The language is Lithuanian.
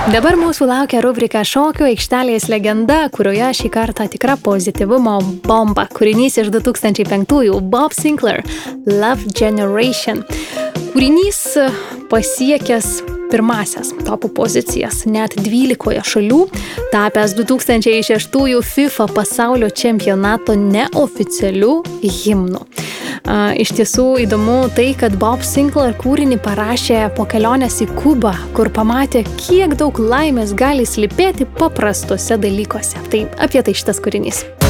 Dabar mūsų laukia rubrika Šokių aikštelės legenda, kurioje šį kartą tikra pozityvumo bomba. Kūrinys iš 2005-ųjų Bob Sinclair, Love Generation. Kūrinys pasiekęs pirmasias topų pozicijas net 12 šalių, tapęs 2006 FIFA pasaulio čempionato neoficialiu himnu. Iš tiesų įdomu tai, kad Bob Sinclair kūrinį parašė po kelionės į Kubą, kur pamatė, kiek daug laimės gali slypėti paprastuose dalykuose. Tai apie tai šitas kūrinys.